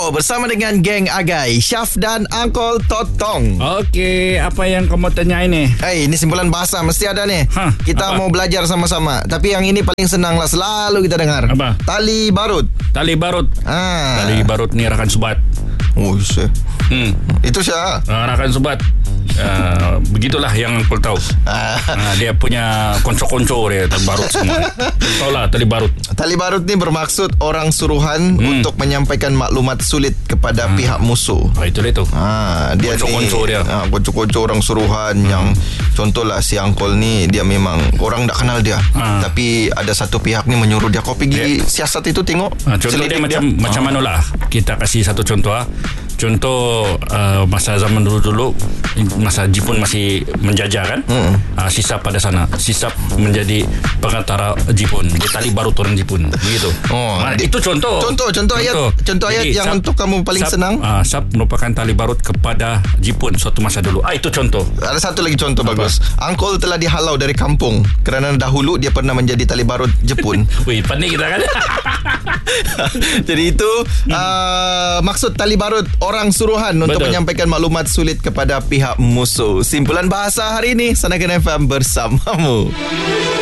Show bersama dengan geng Agai, Syaf dan Uncle Totong. Okey, apa yang kamu tanya ini? Ini simpulan bahasa mesti ada nih. Kita apa? mau belajar sama-sama. Tapi yang ini paling senang lah, selalu kita dengar. Apa? Tali barut. Tali barut. Tali barut ni rakan subat. Oh, itu siapa? Rakan subat. Begitulah yang aku tahu. Dia punya konco-konco dia tali barut semua. Tahu lah tali barut. Tali barut ni bermaksud orang suruhan untuk menyampaikan maklumat sulit kepada pihak musuh. Itulah itu. Dia Konco-konco ni, dia. konco-konco orang suruhan yang contohlah si Uncle ni dia memang orang tak kenal dia. Tapi ada satu pihak ni menyuruh dia kau pergi siasat itu tengok. Contoh dia macam mana lah. Kita kasih satu contoh. Contoh masa zaman dulu masa Jepun masih menjajah kan. Sisap pada sana. Sisap menjadi pengantara Jepun. Dia tali barut orang Jepun. Begitu. Itu contoh. Contoh ayat Jadi, yang untuk kamu paling senang. Sap merupakan tali barut kepada Jepun suatu masa dulu. Itu contoh. Ada satu lagi contoh bagus. Uncle telah dihalau dari kampung kerana dahulu dia pernah menjadi tali barut Jepun. Wih, pandai kita kan. Jadi itu maksud tali barut orang suruhan untuk menyampaikan maklumat sulit kepada pihak musuh. Simpulan bahasa hari ini Sanakan FM bersamamu.